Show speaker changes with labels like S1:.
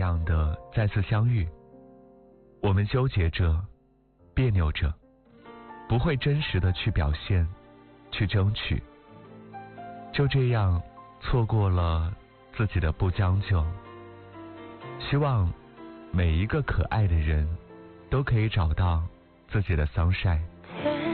S1: 样的再次相遇，我们纠结着，别扭着，不会真实的去表现，去争取，就这样错过了自己的不将就。希望每一个可爱的人都可以找到自己的sunshine。